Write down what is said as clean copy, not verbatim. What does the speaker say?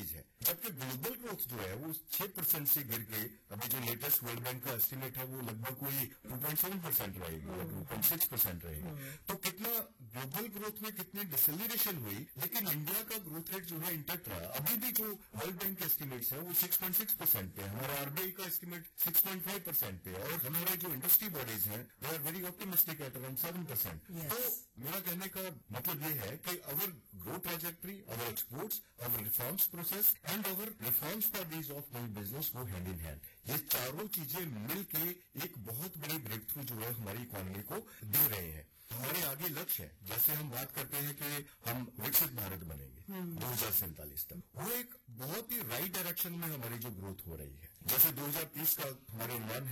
चीज है, जबकि ग्लोबल ग्रोथ जो है वो 6% से गिर के अभी जो लेटेस्ट वर्ल्ड बैंक का एस्टिमेट है वो लगभग कोई 2.7% रहेगी या 2.6% रहेगी। तो कितना ग्लोबल ग्रोथ में कितनी डिसेलरेशन हुई, लेकिन इंडिया का ग्रोथ रेट जो है इंटैक्ट रहा। अभी भी जो वर्ल्ड बैंक के एस्टिमेट्स है वो 6.6% पे, हमारा आरबीआई का एस्टिमेट 6.5% पे, और हमारे जो इंडस्ट्री बॉडीज हैं they are very optimistic at around 7%। तो मेरा कहने का मतलब ये है कि our growth trajectory, our exports, our reforms process and our reforms for these of doing business go hand in hand. ये चारों चीजें मिलके एक बहुत बड़ी ब्रेक थ्रू जो है हमारी इकोनॉमी को दे रहे हैं। हमारे आगे लक्ष्य है, जैसे हम बात करते हैं कि हम विकसित भारत बनेंगे 2047 तक, वो एक बहुत ही राइट डायरेक्शन में हमारी जो ग्रोथ हो रही है। जैसे 2030 का हमारा अनुमान